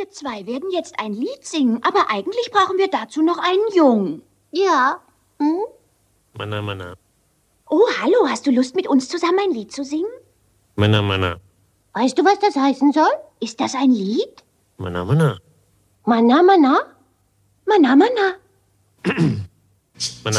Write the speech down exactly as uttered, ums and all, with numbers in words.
Wir zwei werden jetzt ein Lied singen, aber eigentlich brauchen wir dazu noch einen Jungen. Ja. Hm? Mana, mana. Oh, hallo, hast du Lust, mit uns zusammen ein Lied zu singen? Mana, mana. Weißt du, was das heißen soll? Ist das ein Lied? Mana, mana. Mana, mana? Mana, mana. Mana,